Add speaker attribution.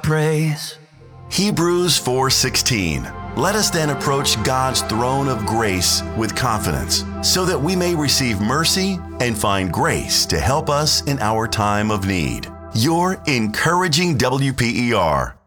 Speaker 1: praise.
Speaker 2: Hebrews 4:16. Let us then approach God's throne of grace with confidence, so that we may receive mercy and find grace to help us in our time of need. Your encouraging WPER.